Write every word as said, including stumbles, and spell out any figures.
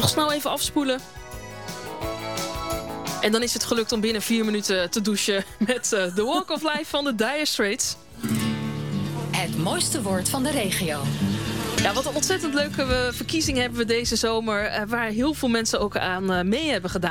Nog snel even afspoelen. En dan is het gelukt om binnen vier minuten te douchen met uh, The Walk of Life van de Dire Straits. Het mooiste woord van de regio. Ja, wat een ontzettend leuke verkiezing hebben we deze zomer. Uh, waar heel veel mensen ook aan uh, mee hebben gedaan.